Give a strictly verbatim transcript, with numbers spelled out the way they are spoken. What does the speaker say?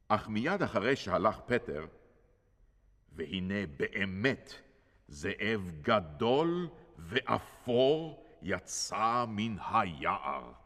אך מיד אחרי שהלך פטר, והנה באמת זאב גדול ואפור יצא מן היער.